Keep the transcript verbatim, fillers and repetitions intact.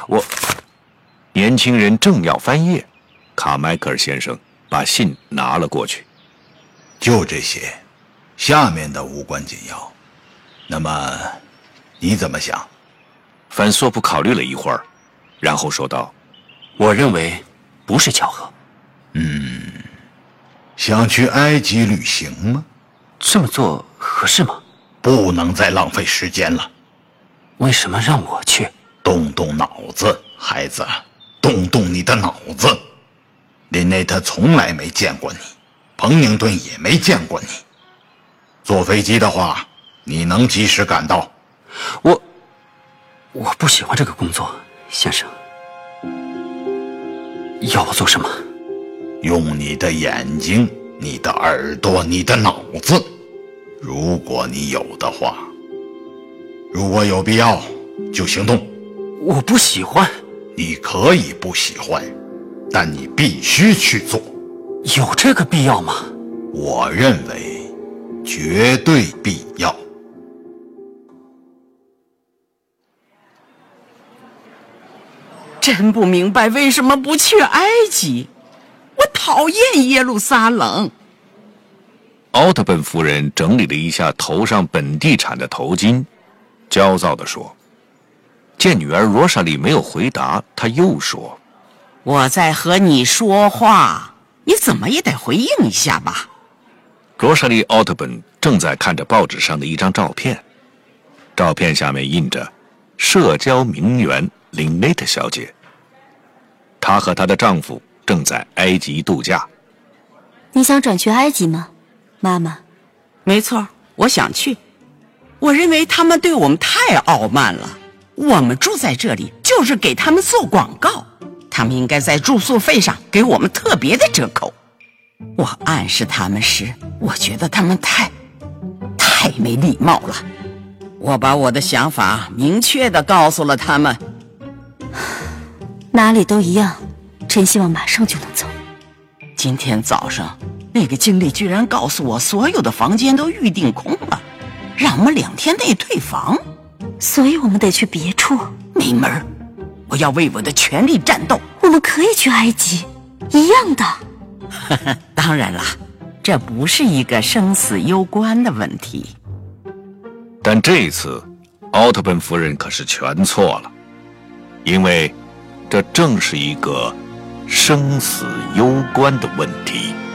我……年轻人正要翻页，卡迈克尔先生把信拿了过去。 就这些，下面的无关紧要。那么，你怎么想？ 范索普考虑了一会儿，然后说道：“ 我认为不是巧合。” 嗯，想去埃及旅行吗？ 这么做合适吗？ 不能再浪费时间了。 为什么让我去？ 动动脑子，孩子，动动你的脑子。林内特从来没见过你，彭宁顿也没见过你。坐飞机的话，你能及时赶到？ 我我不喜欢这个工作，先生。要我做什么？ 用你的眼睛、你的耳朵、你的脑子，如果你有的话。如果有必要，就行动。 我不喜欢。 你可以不喜欢，但你必须去做。 有这个必要吗？ 我认为绝对必要。 真不明白为什么不去埃及，我讨厌耶路撒冷。 奥特本夫人整理了一下头上本地产的头巾，焦躁地说。见女儿罗莎莉没有回答，她又说：“ 我在和你说话，你怎么也得回应一下吧。” 罗莎莉·奥特本正在看着报纸上的一张照片，照片下面印着“社交名媛琳内特小姐”。她和她的丈夫正在埃及度假。 你想转去埃及吗，妈妈？ 没错，我想去。我认为他们对我们太傲慢了。我们住在这里就是给他们做广告，他们应该在住宿费上给我们特别的折扣。我暗示他们时，我觉得他们太太没礼貌了。我把我的想法明确地告诉了他们。 哪里都一样，真希望马上就能走。 今天早上那个经理居然告诉我所有的房间都预订空了，让我们两天内退房。 所以我们得去别处。 没门儿！我要为我的权利战斗。 我们可以去埃及，一样的。 当然啦，这不是一个生死攸关的问题。 但这一次，奥特本夫人可是全错了，因为这正是一个生死攸关的问题。